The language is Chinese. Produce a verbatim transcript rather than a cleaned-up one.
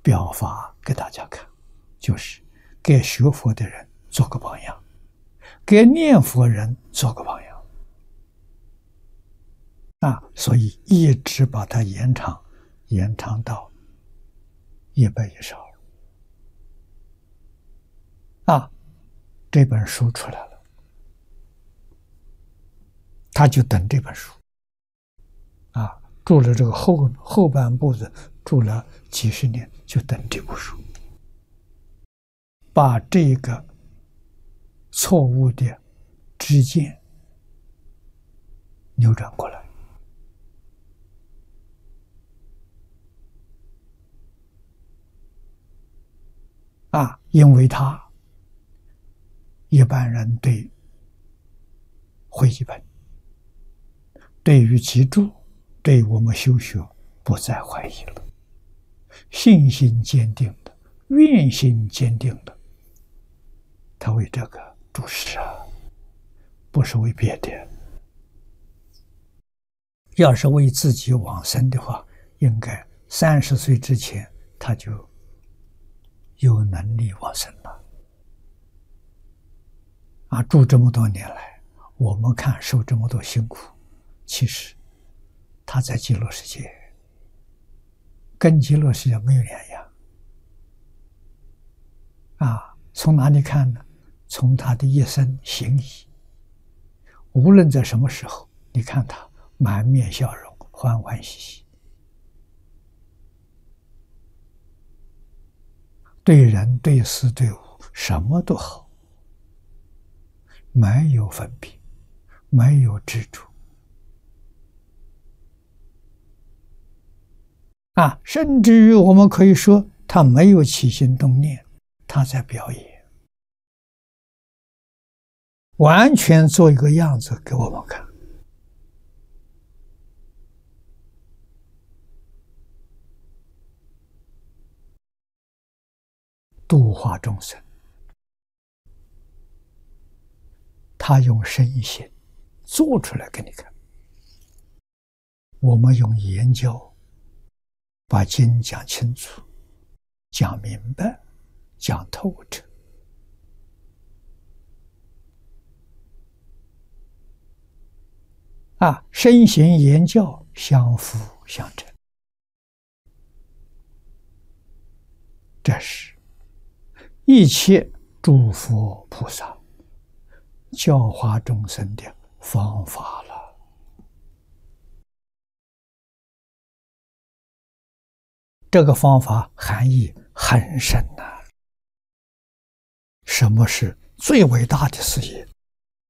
表法给大家看，就是给学佛的人做个榜样，给念佛人做个榜样啊！所以一直把它延长，延长到一百以上啊！这本书出来了，他就等这本书啊，住了这个后后半部子，住了几十年，就等这部书，把这个错误的知见扭转过来啊！因为他一般人对会集本，对于集注，对我们修学不再怀疑了，信心坚定的，愿心坚定的，他为这个注释啊，不是为别的。要是为自己往生的话，应该三十岁之前他就有能力往生了。啊，住这么多年来，我们看受这么多辛苦，其实他在极乐世界跟极乐世界没有两样啊。从哪里看呢？从他的一生行仪，无论在什么时候，你看他满面笑容，欢欢喜喜，对人对事对物什么都好，没有分别，没有执着啊，甚至于我们可以说他没有起心动念，他在表演，完全做一个样子给我们看。度化众生，他用身心做出来给你看，我们用言教把经讲清楚，讲明白，讲透彻啊，身行言教相辅相成，这是一切诸佛菩萨教化众生的方法了。这个方法含义很深呐、啊。什么是最伟大的事业？